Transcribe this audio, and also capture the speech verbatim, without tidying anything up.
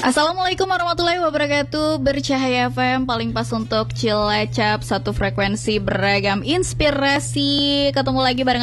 Assalamualaikum warahmatullahi wabarakatuh. Bercahaya F M paling pas untuk Cilacap, satu frekuensi beragam inspirasi. Ketemu lagi barengan